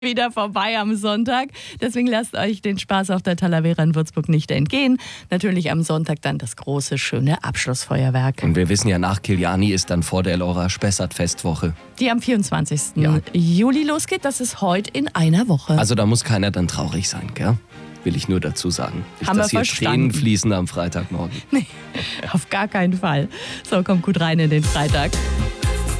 wieder vorbei am Sonntag. Deswegen lasst euch den Spaß auf der Talavera in Würzburg nicht entgehen. Natürlich am Sonntag dann das große, schöne Abschlussfeuerwerk. Und wir wissen ja, nach Kiliani ist dann vor der Laura Spessart-Festwoche. Die am 24. Juli losgeht. Das ist heute in einer Woche. Also da muss keiner dann traurig sein, gell? Will ich nur dazu sagen. Nicht, Haben wir dass hier verstanden. Tränen fließen am Freitagmorgen. Nee, auf gar keinen Fall. So, kommt gut rein in den Freitag.